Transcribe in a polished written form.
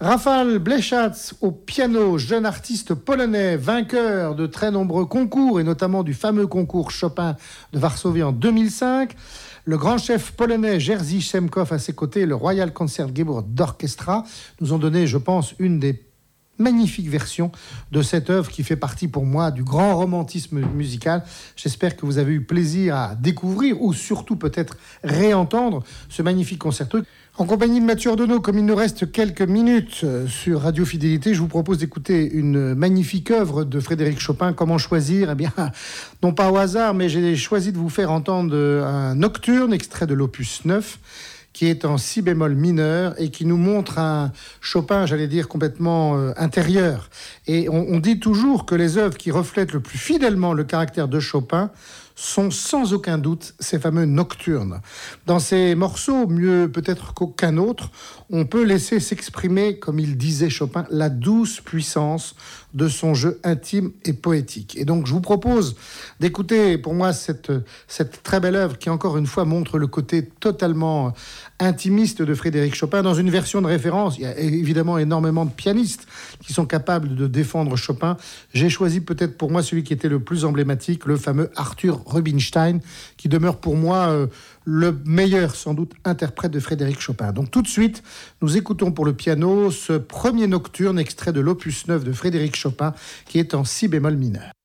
Rafał Bleszcz au piano, jeune artiste polonais, vainqueur de très nombreux concours et notamment du fameux concours Chopin de Varsovie en 2005. Le grand chef polonais Jerzy Szymkow à ses côtés, le Royal Concertgebouw d'Orchestra, nous ont donné, je pense, une des magnifique version de cette œuvre qui fait partie pour moi du grand romantisme musical. J'espère que vous avez eu plaisir à découvrir ou surtout peut-être réentendre ce magnifique concerto. En compagnie de Mathieu Ordonneau, comme il nous reste quelques minutes sur Radio Fidélité, je vous propose d'écouter une magnifique œuvre de Frédéric Chopin. Comment choisir ? Eh bien, non pas au hasard, mais j'ai choisi de vous faire entendre un nocturne, extrait de l'opus 9, qui est en si bémol mineur et qui nous montre un Chopin, j'allais dire, complètement intérieur. Et on dit toujours que les œuvres qui reflètent le plus fidèlement le caractère de Chopin sont sans aucun doute ces fameux nocturnes. Dans ces morceaux, mieux peut-être qu'aucun autre, on peut laisser s'exprimer, comme il disait Chopin, la douce puissance de son jeu intime et poétique. Et donc je vous propose d'écouter pour moi cette très belle œuvre qui encore une fois montre le côté totalement intimiste de Frédéric Chopin dans une version de référence. Il y a évidemment énormément de pianistes qui sont capables de défendre Chopin. J'ai choisi peut-être pour moi celui qui était le plus emblématique, le fameux Arthur Rubinstein, qui demeure pour moi le meilleur sans doute interprète de Frédéric Chopin. Donc tout de suite, nous écoutons pour le piano ce premier nocturne extrait de l'opus 9 de Frédéric Chopin qui est en si bémol mineur.